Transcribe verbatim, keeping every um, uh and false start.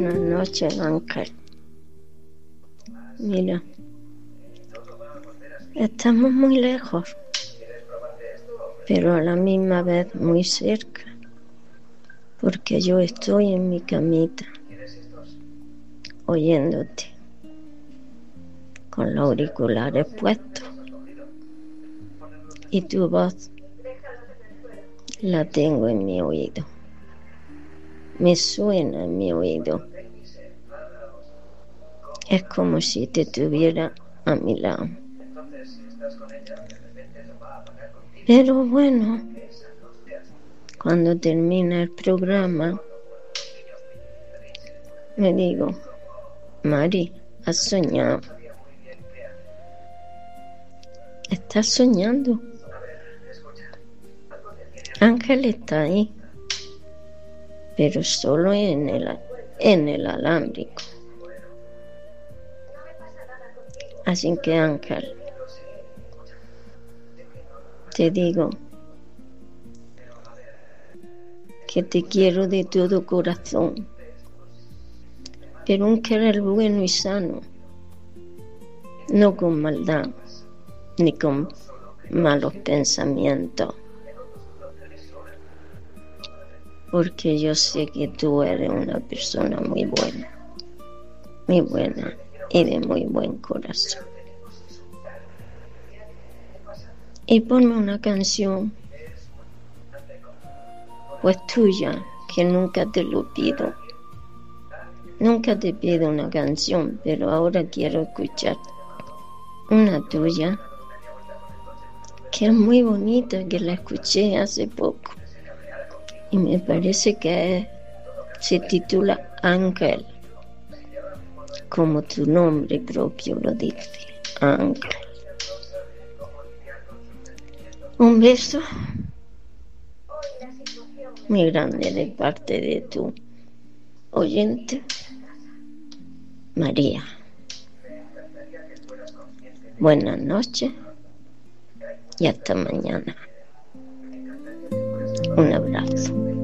Buenas noches, Ángel. Mira, estamos muy lejos, pero a la misma vez muy cerca, porque yo estoy en mi camita, oyéndote, con los auriculares puestos, y tu voz la tengo en mi oído, me suena en mi oído. Es como si te tuviera a mi lado. Pero bueno, cuando termina el programa, me digo, Mari, ¿has soñado? ¿Estás soñando? Ángel está ahí, pero solo en el, en el alámbrico. Así que, Ángel, te digo que te quiero de todo corazón, pero un querer bueno y sano, no con maldad ni con malos pensamientos, porque yo sé que tú eres una persona muy buena, muy buena y de muy buen corazón. Y ponme una canción, pues tuya, que nunca te lo pido. Nunca te pido una canción, pero ahora quiero escuchar una tuya, que es muy bonita, que la escuché hace poco. Y me parece que es, se titula Ángel, como tu nombre propio lo dice, Ángel. Un beso muy grande de parte de tu oyente, María. Buenas noches y hasta mañana. Un abrazo.